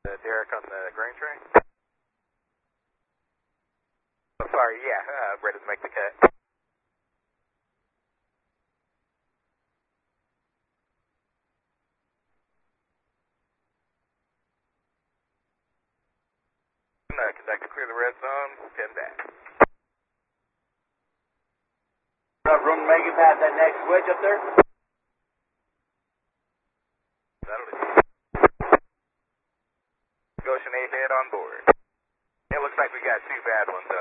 Derek on the grain train? Oh, sorry, yeah, ready to make the cut. Conductor, clear the red zone, 10 back. Room to make it past that next switch up there? That'll do. Goshen 8 head on board. It looks like we got two bad ones,